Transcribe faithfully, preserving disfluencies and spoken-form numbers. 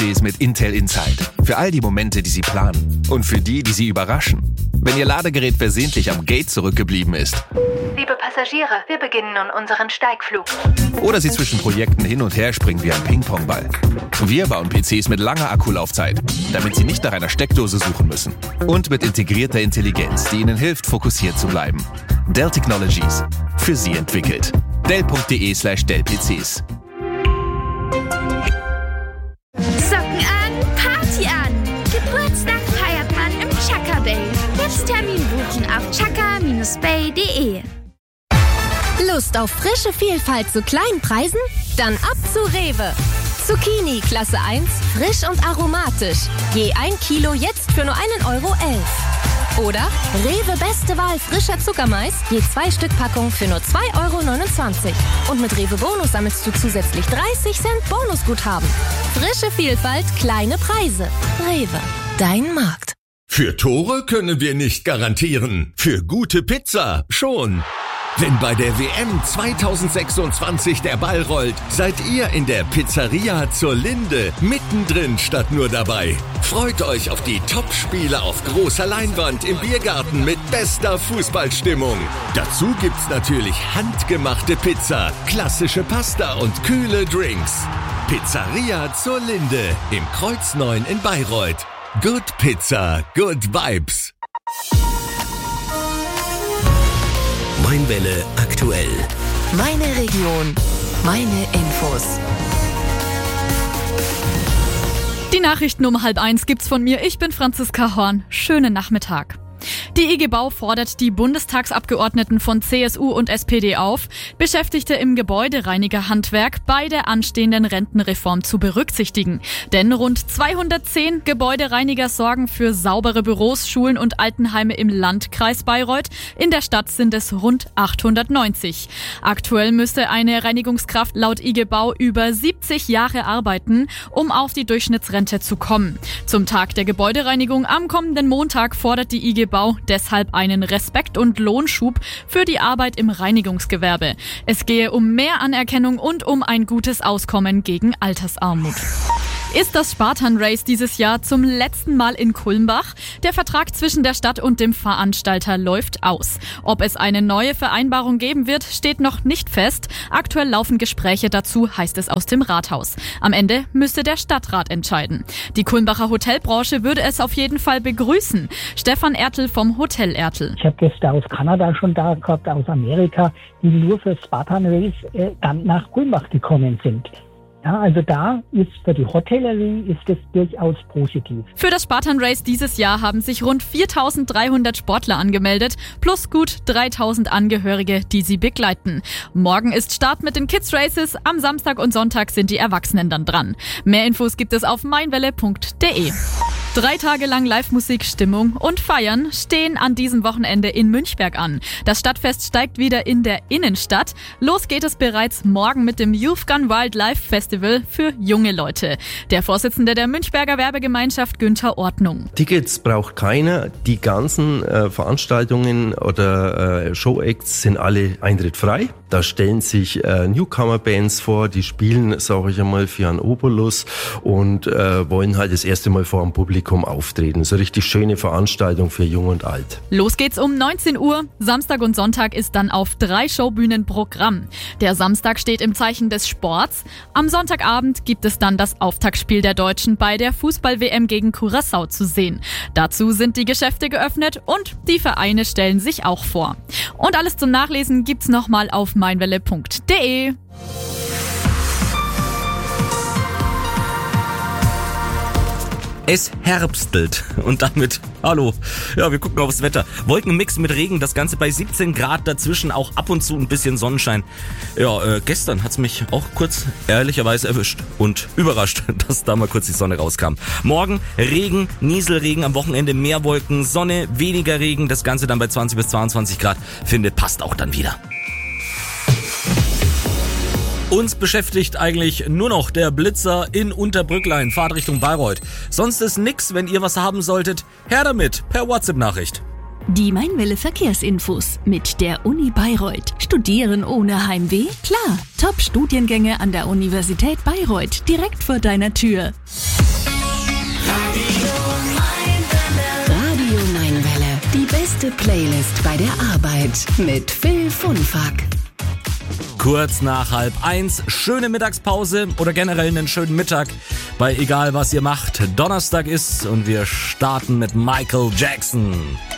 Cs mit Intel Inside. Für all die Momente, die Sie planen. Und für die, die Sie überraschen. Wenn Ihr Ladegerät versehentlich am Gate zurückgeblieben ist. Liebe Passagiere, wir beginnen nun unseren Steigflug. Oder Sie zwischen Projekten hin und her springen wie ein Ping-Pong-Ball. Wir bauen P Cs mit langer Akkulaufzeit, damit Sie nicht nach einer Steckdose suchen müssen. Und mit integrierter Intelligenz, die Ihnen hilft, fokussiert zu bleiben. Dell Technologies. Für Sie entwickelt. Dell.de slash Dell-PCs. Socken an, Party an. Geburtstag feiert man im Chaka Bay. Jetzt Termin buchen auf chaka Bindestrich bay punkt de. Lust auf frische Vielfalt zu kleinen Preisen? Dann ab zu Rewe. Zucchini Klasse eins, frisch und aromatisch. Je ein Kilo jetzt für nur einen Euro elf. Oder Rewe Beste Wahl frischer Zuckermais, je zwei Stück Packung für nur zwei Euro neunundzwanzig. Und mit Rewe Bonus sammelst du zusätzlich dreißig Cent Bonusguthaben. Frische Vielfalt, kleine Preise. Rewe, dein Markt. Für Tore können wir nicht garantieren. Für gute Pizza schon. Wenn bei der W M zweitausendsechsundzwanzig der Ball rollt, seid ihr in der Pizzeria zur Linde mittendrin statt nur dabei. Freut euch auf die Top-Spiele auf großer Leinwand im Biergarten mit bester Fußballstimmung. Dazu gibt's natürlich handgemachte Pizza, klassische Pasta und kühle Drinks. Pizzeria zur Linde im Kreuz neun in Bayreuth. Good Pizza, good vibes. Mainwelle aktuell. Meine Region, meine Infos. Die Nachrichten um halb eins gibt's von mir. Ich bin Franziska Horn. Schönen Nachmittag. Die I G Bau fordert die Bundestagsabgeordneten von C S U und S P D auf, Beschäftigte im Gebäudereinigerhandwerk bei der anstehenden Rentenreform zu berücksichtigen. Denn rund zweihundertzehn Gebäudereiniger sorgen für saubere Büros, Schulen und Altenheime im Landkreis Bayreuth. In der Stadt sind es rund achthundertneunzig. Aktuell müsste eine Reinigungskraft laut I G Bau über siebzig Jahre arbeiten, um auf die Durchschnittsrente zu kommen. Zum Tag der Gebäudereinigung am kommenden Montag fordert die I G Bau deshalb einen Respekt- und Lohnschub für die Arbeit im Reinigungsgewerbe. Es gehe um mehr Anerkennung und um ein gutes Auskommen gegen Altersarmut. Ist das Spartan Race dieses Jahr zum letzten Mal in Kulmbach? Der Vertrag zwischen der Stadt und dem Veranstalter läuft aus. Ob es eine neue Vereinbarung geben wird, steht noch nicht fest. Aktuell laufen Gespräche dazu, heißt es aus dem Rathaus. Am Ende müsste der Stadtrat entscheiden. Die Kulmbacher Hotelbranche würde es auf jeden Fall begrüßen. Stefan Ertl vom Hotel Ertl. Ich habe Gäste aus Kanada schon da gehabt, aus Amerika, die nur für Spartan Race äh, dann nach Kulmbach gekommen sind. Ja, also da ist für die Hotellerie ist es durchaus positiv. Für das Spartan Race dieses Jahr haben sich rund viertausenddreihundert Sportler angemeldet, plus gut dreitausend Angehörige, die sie begleiten. Morgen ist Start mit den Kids Races, am Samstag und Sonntag sind die Erwachsenen dann dran. Mehr Infos gibt es auf mainwelle punkt de. Drei Tage lang Live-Musik, Stimmung und Feiern stehen an diesem Wochenende in Münchberg an. Das Stadtfest steigt wieder in der Innenstadt. Los geht es bereits morgen mit dem Youth Gone Wild Live Festival für junge Leute. Der Vorsitzende der Münchberger Werbegemeinschaft Günther Ordnung. Tickets braucht keiner. Die ganzen äh, Veranstaltungen oder äh, Show-Acts sind alle eintrittfrei. Da stellen sich äh, Newcomer-Bands vor, die spielen, sage ich einmal, für einen Obolus und äh, wollen halt das erste Mal vor dem Publikum auftreten. So richtig schöne Veranstaltung für Jung und Alt. Los geht's um neunzehn Uhr. Samstag und Sonntag ist dann auf drei Showbühnen Programm. Der Samstag steht im Zeichen des Sports. Am Sonntagabend gibt es dann das Auftaktspiel der Deutschen bei der Fußball-W M gegen Curaçao zu sehen. Dazu sind die Geschäfte geöffnet und die Vereine stellen sich auch vor. Und alles zum Nachlesen gibt's nochmal auf mainwelle punkt de. Es herbstelt und damit, hallo, ja, wir gucken aufs Wetter. Wolkenmix mit Regen, das Ganze bei siebzehn Grad, dazwischen auch ab und zu ein bisschen Sonnenschein. Ja, äh, gestern hat's mich auch kurz ehrlicherweise erwischt und überrascht, dass da mal kurz die Sonne rauskam. Morgen Regen, Nieselregen, am Wochenende mehr Wolken, Sonne, weniger Regen, das Ganze dann bei zwanzig bis zweiundzwanzig Grad. Finde, passt auch dann wieder. Uns beschäftigt eigentlich nur noch der Blitzer in Unterbrücklein, Fahrt Richtung Bayreuth. Sonst ist nix, wenn ihr was haben solltet. Her damit, per WhatsApp-Nachricht. Die Mainwelle Verkehrsinfos mit der Uni Bayreuth. Studieren ohne Heimweh? Klar, Top-Studiengänge an der Universität Bayreuth, direkt vor deiner Tür. Radio neun Welle. Die beste Playlist bei der Arbeit mit Phil Funfack. Kurz nach halb eins, schöne Mittagspause oder generell einen schönen Mittag, bei egal was ihr macht. Donnerstag ist und wir starten mit Michael Jackson.